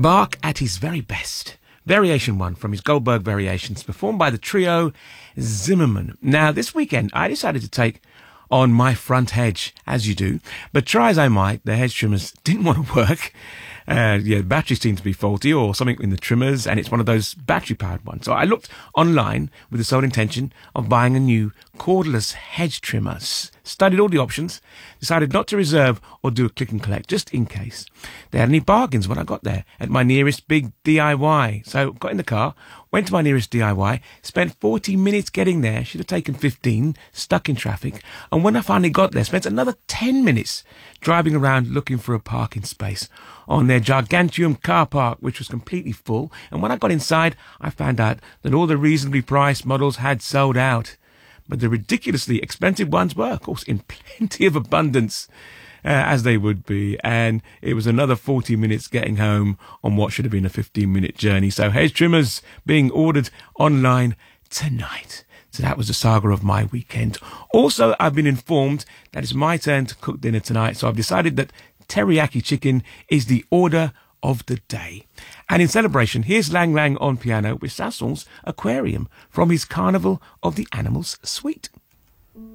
Bach at his very best. Variation 1 from his Goldberg Variations, performed by the trio Zimmerman. Now, this weekend, I decided to take on my front hedge, as you do, but try as I might, the hedge trimmers didn't want to work. The batteries seemed to be faulty or something in the trimmers, and it's one of those battery-powered ones. So I looked online with the sole intention of buying a new cordless hedge trimmer. Studied all the options, decided not to reserve or do a click and collect, just in case. They had any bargains when I got there at my nearest big DIY. So got in the car, went to my nearest DIY, spent 40 minutes getting there, should have taken 15, stuck in traffic, and when I finally got there, spent another 10 minutes driving around looking for a parking space on their gigantium car park, which was completely full. And when I got inside, I found out that all the reasonably priced models had sold out. But the ridiculously expensive ones were, of course, in plenty of abundance, as they would be. And it was another 40 minutes getting home on what should have been a 15-minute journey. So hedge trimmers being ordered online tonight. So that was the saga of my weekend. Also, I've been informed that it's my turn to cook dinner tonight. So I've decided that teriyaki chicken is the order of the day. And in celebration, here's Lang Lang on piano with Sasson's Aquarium from his Carnival of the Animals suite.